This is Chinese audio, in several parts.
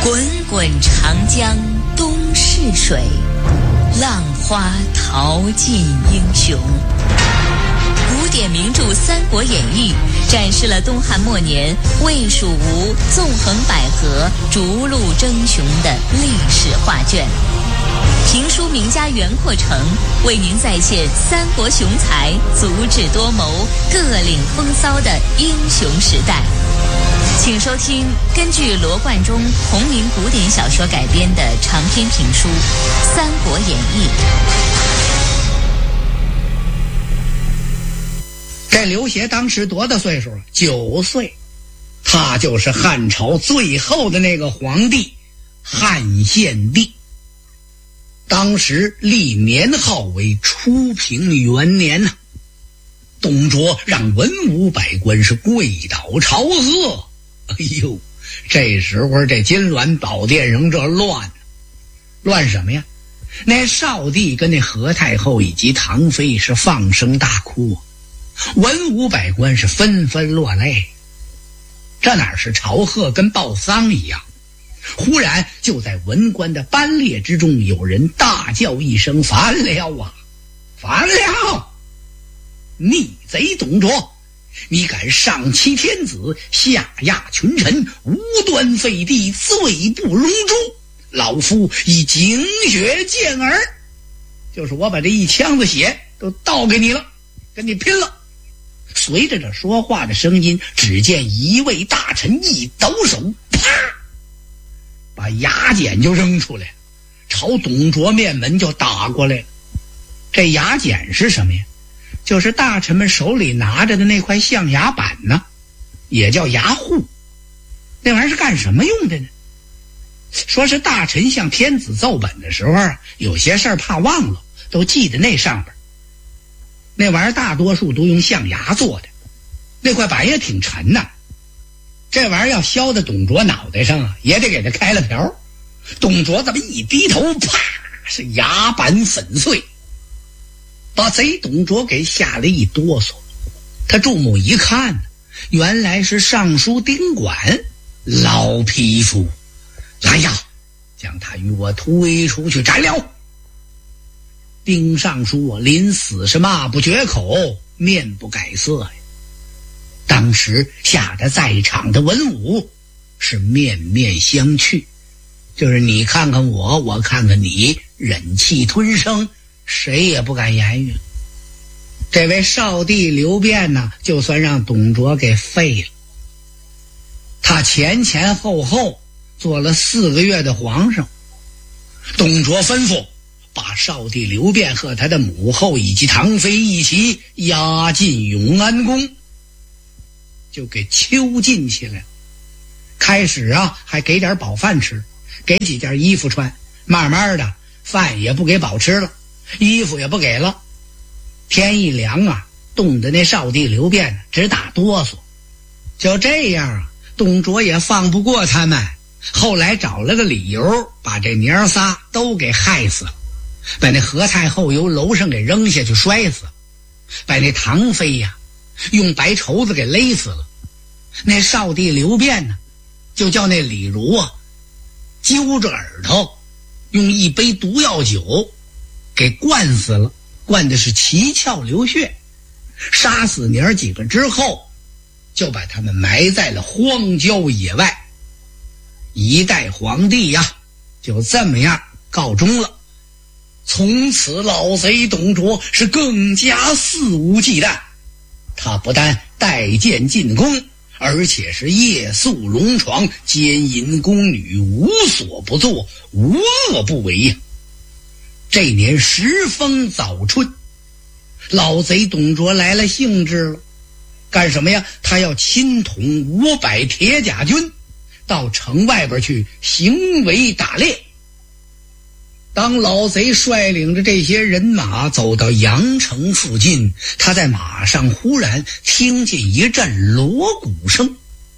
滚滚长江东逝水，浪花淘尽英雄。古典名著《三国演义》展示了东汉末年魏蜀吴纵横捭阖、逐鹿争雄的历史画卷。评书名家袁阔成为您再现三国雄才足智多谋、各领风骚的英雄时代。请收听根据罗贯中同名古典小说改编的长篇评书《三国演义》。 这刘协当时多大岁数？9岁。他就是汉朝最后的那个皇帝汉献帝。当时历年号为初平元年呐。董卓让文武百官是跪倒朝贺。哎呦，这时候这金銮宝殿上这乱什么呀？那少帝跟那何太后以及唐妃是放声大哭，文武百官是纷纷落泪。这哪是朝贺跟报丧一样？忽然就在文官的班列之中，有人大叫一声：“反了啊！反了！逆贼董卓！你敢上欺天子，下压群臣，无端废帝，罪不容诛！老夫以井血见耳！”就是我把这一腔子血都倒给你了，跟你拼了！随着这说话的声音，只见一位大臣一抖手，啪，把牙剪就扔出来，朝董卓面门就打过来了。这牙剪是什么呀？就是大臣们手里拿着的那块象牙板呢，也叫牙护。那玩意儿是干什么用的呢？说是大臣向天子奏本的时候啊，有些事儿怕忘了，都记在那上边。那玩意儿大多数都用象牙做的，那块板也挺沉呐。这玩意儿要削到董卓脑袋上啊，也得给他开了瓢。董卓这么一低头，啪，是牙板粉碎，把贼董卓给吓了一哆嗦。他注目一看，原来是尚书丁管老匹夫。来呀，将他与我推出去斩了。丁尚书啊，临死是骂不绝口，面不改色呀。当时吓得在场的文武是面面相觑，就是你看看我，我看看你，忍气吞声，谁也不敢言语。这位少帝刘辩呢，就算让董卓给废了。他前前后后做了4个月的皇上。董卓吩咐把少帝刘辩和他的母后以及唐妃一起押进永安宫，就给囚禁起来了。开始啊，还给点饱饭吃，给几件衣服穿，慢慢的饭也不给饱吃了，衣服也不给了。天一凉啊，冻得那少帝刘辩直打哆嗦。就这样啊，董卓也放不过他们，后来找了个理由，把这娘仨都给害死了，把那何太后由楼上给扔下去摔死，把那唐妃呀用白绸子给勒死了。那少帝刘辩呢，就叫那李儒啊揪着耳朵，用一杯毒药酒给灌死了，灌的是七窍流血。杀死娘几个之后，就把他们埋在了荒郊野外。一代皇帝呀，就这么样告终了。从此老贼董卓是更加肆无忌惮，他不但带剑进宫，而且是夜宿龙床，奸淫宫女，无所不作，无恶不为呀。这年时风早春，老贼董卓来了兴致了，干什么呀？他要亲统500铁甲军到城外边去行围打猎。当老贼率领着这些人马走到阳城附近，他在马上忽然听见一阵锣鼓声。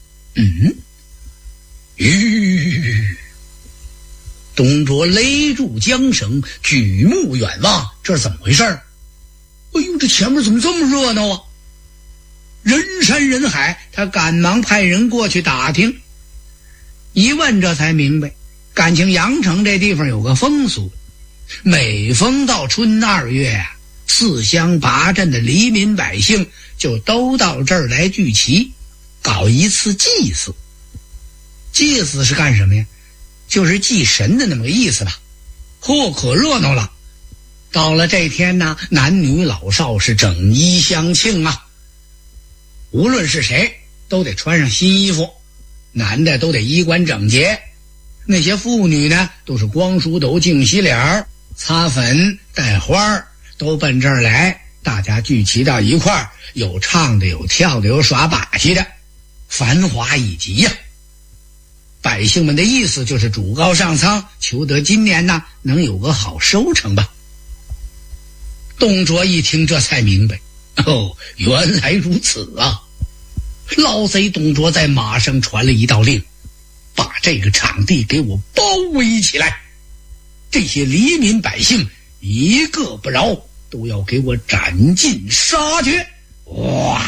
董卓勒住缰绳，举目远望，这是怎么回事？哎呦，这前面怎么这么热闹啊？人山人海，他赶忙派人过去打听。 一问这才明白，感情阳城这地方有个风俗，每逢到春2月4乡8镇的黎民百姓就都到这儿来聚齐，搞一次祭祀。祭祀是干什么呀？就是祭神的那么个意思吧。可热闹了。到了这天呢，男女老少是整衣相庆啊。无论是谁都得穿上新衣服，男的都得衣冠整洁，那些妇女呢都是光梳头净洗脸，擦粉戴花，都奔这儿来，大家聚齐到一块儿，有唱的有跳的有耍把戏的，繁华一极呀。百姓们的意思就是主高上苍，求得今年呢能有个好收成吧。董卓一听这才明白，原来如此啊。老贼董卓在马上传了一道令，把这个场地给我包围起来，这些黎民百姓一个不饶，都要给我斩尽杀绝。哇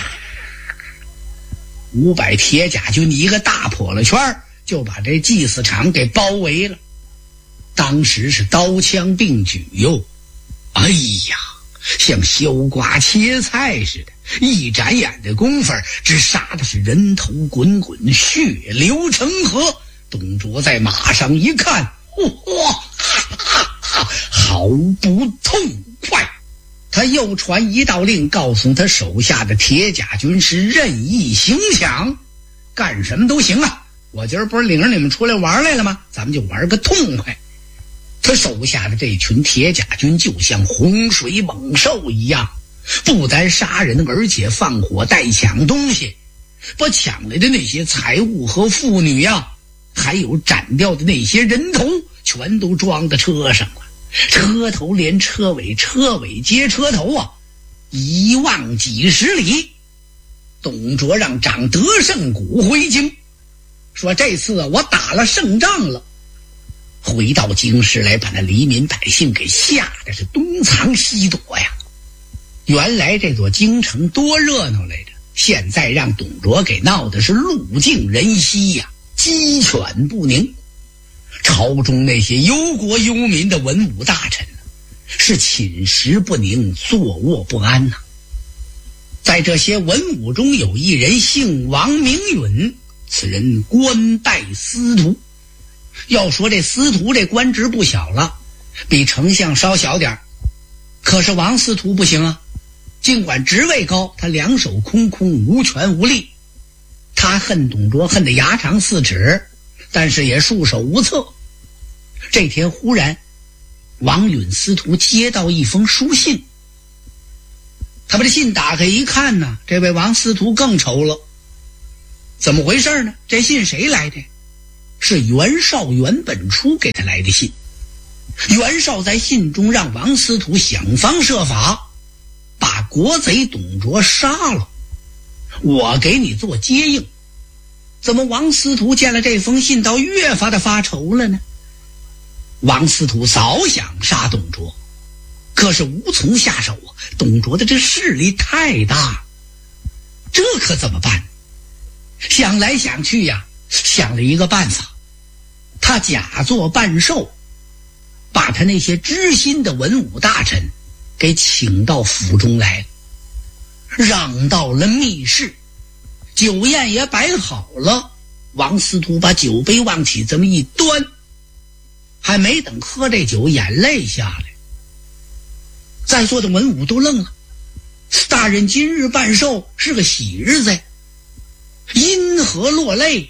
！500铁甲军一个大破了圈，就把这祭祀场给包围了。当时是刀枪并举哟，哎呀，像削瓜切菜似的，一眨眼的功夫，只杀的是人头滚滚，血流成河。董卓在马上一看，哇，好不痛快！他又传一道令，告诉他手下的铁甲军是任意行抢，干什么都行啊。我今儿不是领着你们出来玩来了吗？咱们就玩个痛快。他手下的这群铁甲军就像洪水猛兽一样，不但杀人，而且放火带抢东西，把抢来的那些财物和妇女呀，还有斩掉的那些人头，全都装到车上了。车头连车尾，车尾接车头啊，一望几十里。董卓让长德胜谷回京，说这次我打了胜仗了。回到京师来，把那黎民百姓给吓得是东藏西躲呀。原来这座京城多热闹来着，现在让董卓给闹的是路尽人稀呀，鸡犬不宁。朝中那些忧国忧民的文武大臣是寝食不宁，坐卧不安呐。在这些文武中有一人姓王名允，此人官拜司徒。要说这司徒这官职不小了，比丞相稍小点，可是王司徒不行啊。尽管职位高，他两手空空，无权无力。他恨董卓恨得牙长4指，但是也束手无策。这天忽然王允司徒接到一封书信，他把这信打开一看呢，这位王司徒更愁了。怎么回事呢？这信谁来的？是袁绍袁本初给他来的信。袁绍在信中让王司徒想方设法把国贼董卓杀了，我给你做接应。怎么王司徒见了这封信倒越发的发愁了呢？王司徒早想杀董卓，可是无从下手啊，董卓的这势力太大，这可怎么办？想来想去呀，想了一个办法。他假作半兽，把他那些知心的文武大臣给请到府中来了，让到了密室，酒宴也摆好了。王司徒把酒杯往起这么一端，还没等喝这酒，眼泪下来。在座的文武都愣了，大人今日办寿是个喜日子呀，因何落泪？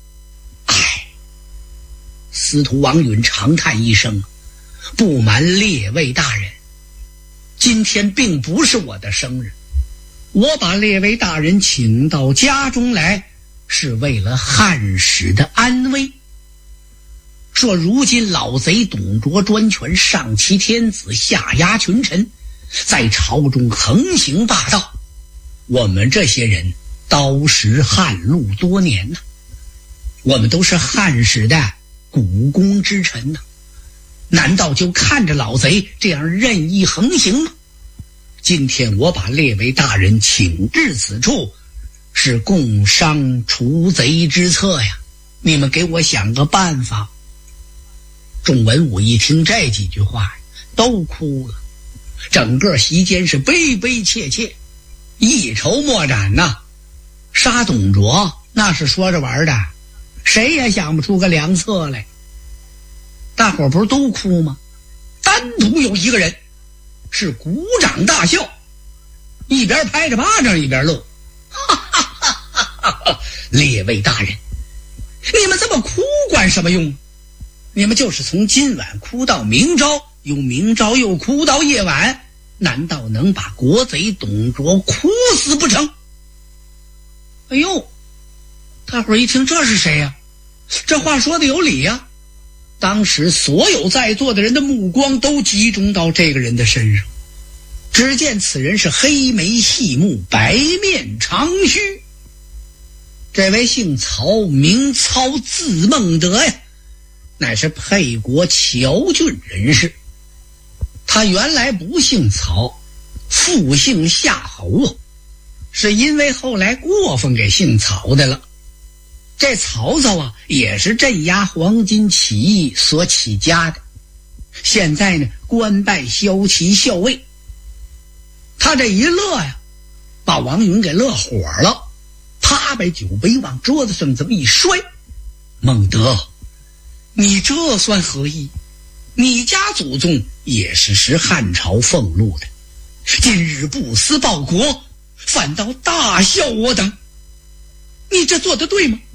司徒王允长叹一声，不瞒列位大人，今天并不是我的生日，我把列位大人请到家中来，是为了汉室的安危。说如今老贼董卓专权，上欺天子，下压群臣，在朝中横行霸道，我们这些人刀食汉禄多年呐，我们都是汉室的股肱之臣呐，难道就看着老贼这样任意横行吗？今天我把列位大人请至此处，是共商除贼之策呀。 你们给我想个办法。众文武一听这几句话都哭了，整个席间是悲悲切切，一筹莫展呐。杀董卓那是说着玩的，谁也想不出个良策来。大伙不是都哭吗？单独有一个人是鼓掌大笑，一边拍着巴掌一边乐。哈哈哈哈哈！列位大人，你们这么哭管什么用？你们就是从今晚哭到明朝，由明朝又哭到夜晚，难道能把国贼董卓哭死不成？哎呦，大伙儿一听这是谁呀？这话说的有理呀。当时所有在座的人的目光都集中到这个人的身上。只见此人是黑眉细目，白面长须。这位姓曹，名操，字孟德呀，乃是沛国谯郡人士。他原来不姓曹，复姓夏侯啊，是因为后来过分给姓曹的了。这曹操啊，也是镇压黄巾起义所起家的，现在呢官拜骁骑校尉。他这一乐呀，把王允给乐火了，啪把酒杯往桌子上这么一摔。孟德，你这算何意？你家祖宗也是食汉朝俸禄的，今日不思报国，反倒大笑我等，你这做得对吗？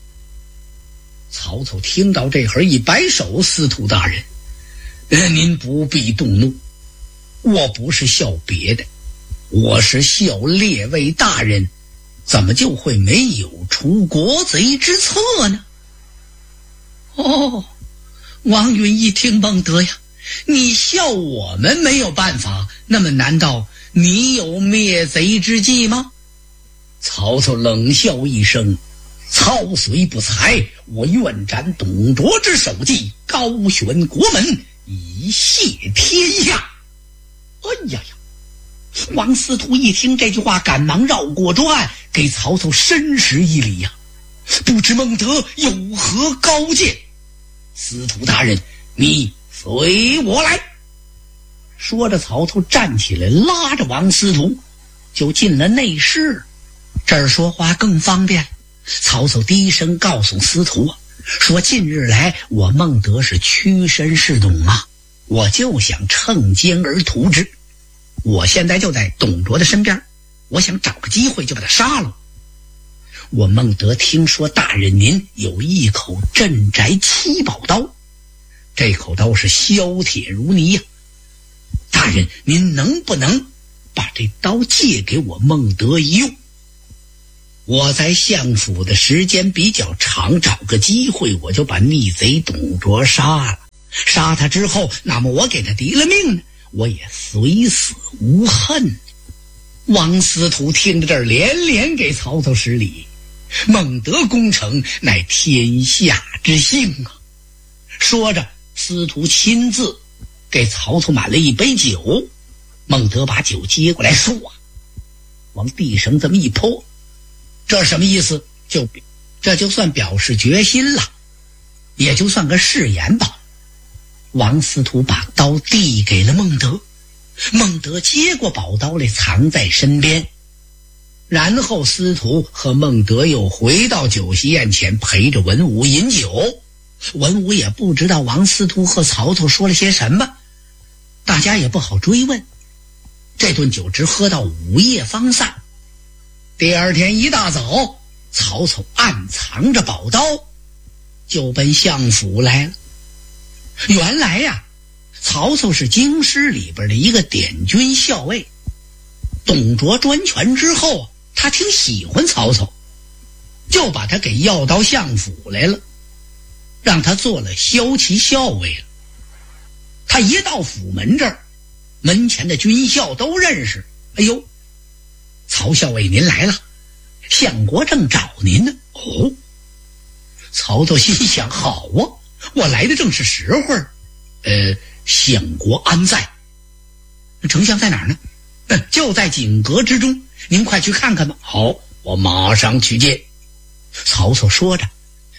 曹操听到这会儿一摆手，司徒大人，您不必动怒，我不是笑别的，我是笑列位大人怎么就会没有除国贼之策呢？哦，王允一听，孟德呀，你笑我们没有办法，那么难道你有灭贼之计吗？曹操冷笑一声，操虽不才，我愿斩董卓之首级，高悬国门，以谢天下。哎呀呀！王司徒一听这句话，赶忙绕过桌案，给曹操深施一礼呀。不知孟德有何高见？司徒大人，你随我来。说着，曹操站起来，拉着王司徒就进了内室。这儿说话更方便。曹操低声告诉司徒啊，说近日来我孟德是屈身侍董啊，我就想乘奸而图之。我现在就在董卓的身边，我想找个机会就把他杀了。我孟德听说大人您有一口镇宅七宝刀，这口刀是削铁如泥呀，大人您能不能把这刀借给我孟德一用？我在相府的时间比较长，找个机会我就把逆贼董卓杀了。杀他之后，那么我给他敌了命呢，我也虽死无恨。王司徒听着这儿，连连给曹操施礼。孟德功臣乃天下之幸啊！说着，司徒亲自给曹操满了一杯酒。孟德把酒接过来，唰往地上这么一泼。这什么意思？这就算表示决心了，也就算个誓言吧。王司徒把刀递给了孟德，孟德接过宝刀来藏在身边。然后司徒和孟德又回到酒席宴前，陪着文武饮酒。文武也不知道王司徒和曹操说了些什么，大家也不好追问。这顿酒直喝到午夜方散。第二天一大早，曹操暗藏着宝刀就奔相府来了。原来呀，曹操是京师里边的一个典军校尉。董卓专权之后，他挺喜欢曹操，就把他给要到相府来了，让他做了骁骑校尉了。他一到府门这儿，门前的军校都认识。哎呦，曹校尉您来了，相国正找您呢。哦，曹操心想，好啊，我来的正是时候。相国安在？丞相在哪儿呢？就在锦阁之中，您快去看看吧。好，我马上去见。曹操说着，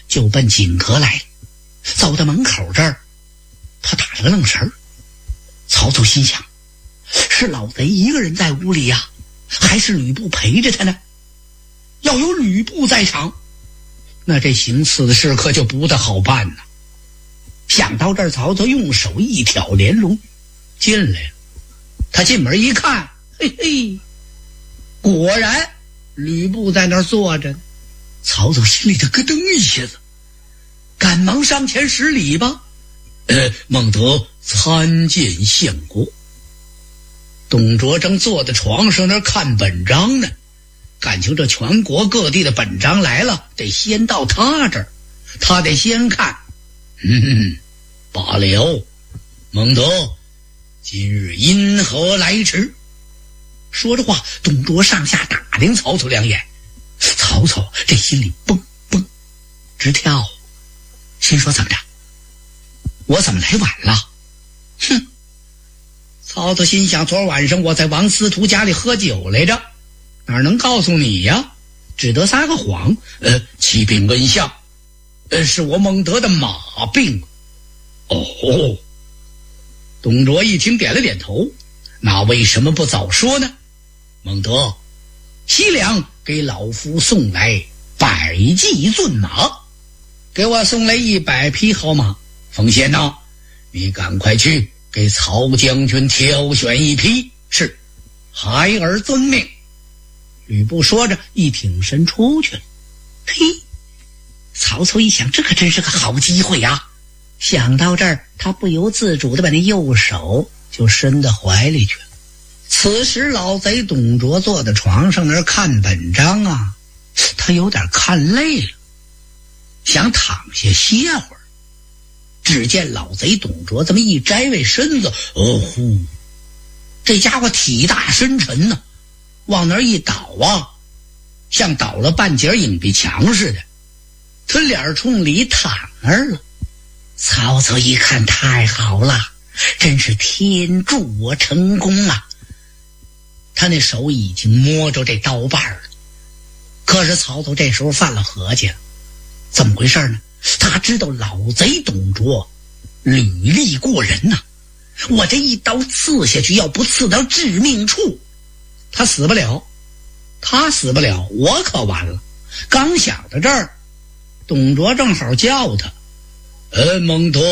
就奔锦阁来了。走到门口这儿，他打了个愣神儿。曹操心想，是老贼一个人在屋里呀，还是吕布陪着他呢？要有吕布在场，那这行刺的事可就不大好办呐。想到这儿，曹操用手一挑帘笼，进来了。他进门一看，嘿嘿，果然吕布在那儿坐着呢。曹操心里头咯噔一下子，赶忙上前施礼吧。孟德参见相国。董卓正坐在床上那儿看本章呢，感情这全国各地的本章来了，得先到他这儿，他得先看。罢了，孟德，今日因何来迟？说着话，董卓上下打量曹操两眼。曹操这心里蹦蹦直跳，心说怎么着，我怎么来晚了？哼！曹操心想，昨晚上我在王司徒家里喝酒来着，哪能告诉你呀？只得撒个谎。启禀恩相，是我孟德的马病。哦，董卓一听点了点头，那为什么不早说呢？孟德，西凉给老夫送来100骑骏马，给我送来100匹好马。奉先呐，你赶快去给曹将军挑选一匹。是，孩儿遵命。吕布说着一挺身出去了。嘿，曹操一想，这可真是个好机会啊。想到这儿，他不由自主地把那右手就伸到怀里去了。此时老贼董卓坐在床上那儿看本章啊，他有点看累了，想躺下歇会儿。只见老贼董卓这么一摘位身子，这家伙体大身沉呢，往那儿一倒啊，像倒了半截影壁墙似的，他脸冲里躺那儿了。曹操一看，太好了，真是天助我成功啊！他那手已经摸着这刀把了。可是曹操这时候犯了合计了，怎么回事呢？他知道老贼董卓履历过人呐，我这一刀刺下去，要不刺到致命处，他死不了，我可完了。刚想到这儿，董卓正好叫他，孟德，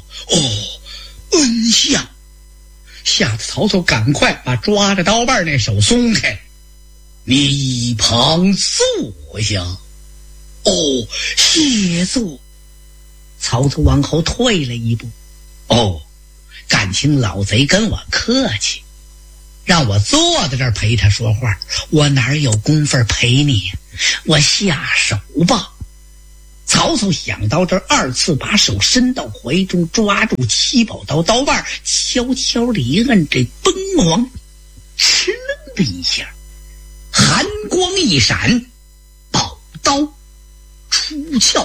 恩相。吓得曹操赶快把抓着刀把那手松开，你一旁坐下。谢座。曹操往后退了一步。感情老贼跟我客气，让我坐在这儿陪他说话，我哪有功夫陪你？我下手吧。曹操想到这儿，二次把手伸到怀中，抓住七宝刀刀把，悄悄地一摁这崩簧，哧楞的一下，寒光一闪，宝刀出鞘。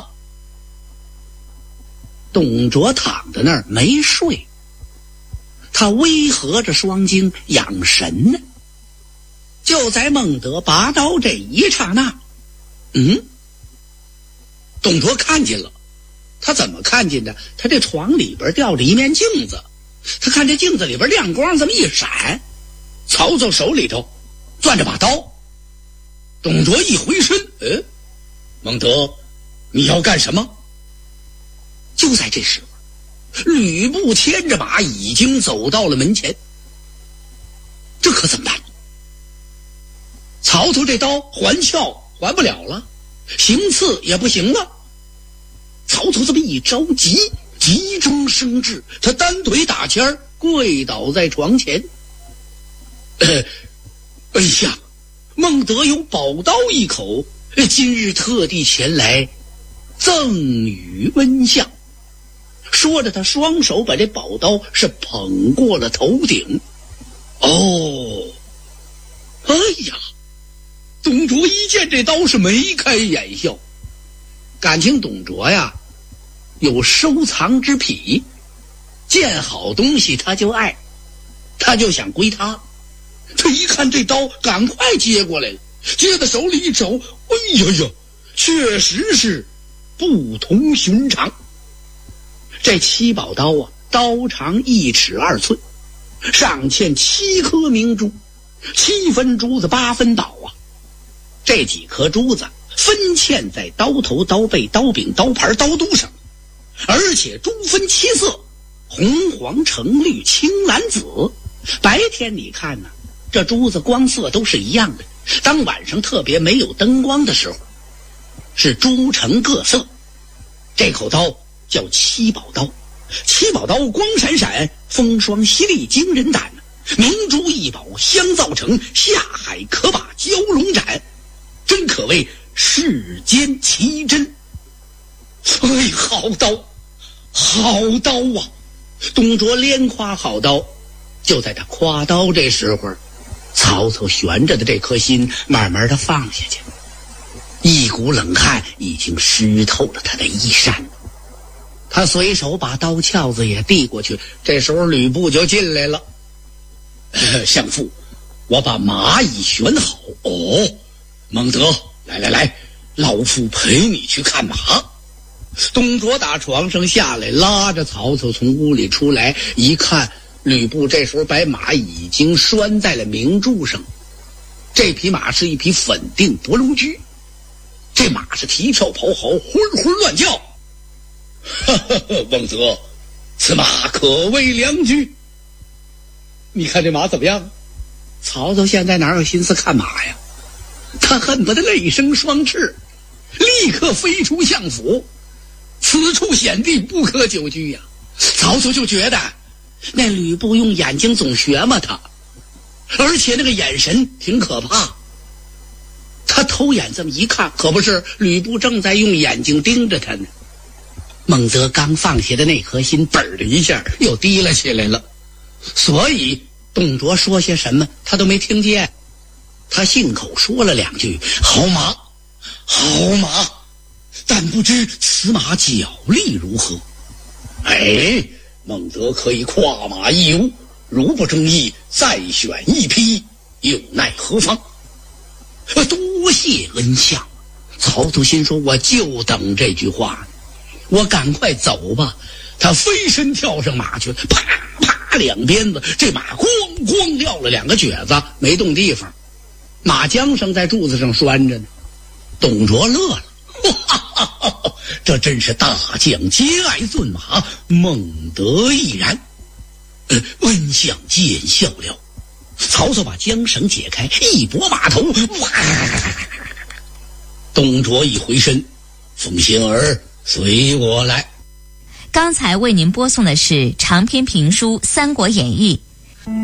董卓躺在那儿没睡，他微合着双睛养神呢。就在孟德拔刀这一刹那，董卓看见了。他怎么看见的？他这床里边吊着一面镜子，他看这镜子里边亮光这么一闪，曹操手里头攥着把刀。董卓一回身，孟德，你要干什么？就在这时候，吕布牵着马已经走到了门前。这可怎么办？曹操这刀还鞘还不了了，行刺也不行了。曹操这么一着急，急中生智，他单腿打前儿跪倒在床前。恩相，孟德有宝刀一口，今日特地前来赠与恩相。说着，他双手把这宝刀是捧过了头顶。哎呀，董卓一见这刀是眉开眼笑。感情董卓呀有收藏之癖，见好东西他就爱，他就想归他。他一看这刀，赶快接过来了，接在手里一瞅，哎呀呀，确实是不同寻常。这七宝刀啊，刀长1尺2寸，上嵌7颗明珠，7分珠子8分宝啊。这几颗珠子分嵌在刀头、刀背、刀柄、刀盘、刀肚上，而且珠分7色，红、黄、橙、绿、青、蓝、紫。白天你看呢，这珠子光色都是一样的，当晚上特别没有灯光的时候，是珠成各色。这口刀叫七宝刀，七宝刀光闪闪，风霜犀利，惊人胆，明珠异宝相造成，下海可把蛟龙斩，真可谓世间奇珍。哎，好刀，好刀啊！董卓连夸好刀。就在他夸刀这时候，曹操悬着的这颗心慢慢的放下去，一股冷汗已经湿透了他的衣衫。他随手把刀鞘子也递过去，这时候吕布就进来了。相父，我把马已选好。哦，孟德，来，老夫陪你去看马。董卓打床上下来，拉着曹操从屋里出来，一看吕布这时候把马已经拴在了明柱上。这匹马是一匹粉定伯龙驹，这马是蹄跳咆哮，浑浑乱叫。孟泽，此马可谓良驹。你看这马怎么样？曹操现在哪有心思看马呀？他恨不得累生双翅，立刻飞出相府。此处险地，不可久居呀。曹操就觉得那吕布用眼睛总学嘛他，而且那个眼神挺可怕。他偷眼这么一看，可不是，吕布正在用眼睛盯着他呢。孟泽刚放下的那颗心嘣的一下又提了起来了，所以董卓说些什么他都没听见。他信口说了2句：好马，好马，但不知此马脚力如何。哎，孟泽可以跨马一游，如不中意，再选一匹，又奈何方？多谢恩相。曹操心说，我就等这句话呢，我赶快走吧。他飞身跳上马去，啪啪2鞭子，这马咣咣撂了2个蹶子，没动地方。马缰绳在柱子上拴着呢。董卓乐了，这真是大将皆爱骏马，孟德亦然。恩相见笑了。曹操把缰绳解开，一拨马头，哇！董卓一回身，奉仙儿随我来。 刚才为您播送的是长篇评书《三国演义》，